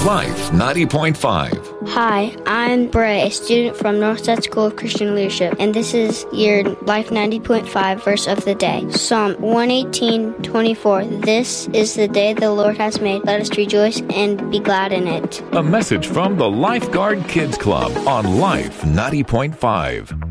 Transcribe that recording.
Life 90.5. Hi, I'm Bray, a student from Northside School of Christian Leadership, and this is your Life 90.5 verse of the day. Psalm 118:24. This is the day the Lord has made. Let us rejoice and be glad in it. A message from the Lifeguard Kids Club on Life 90.5.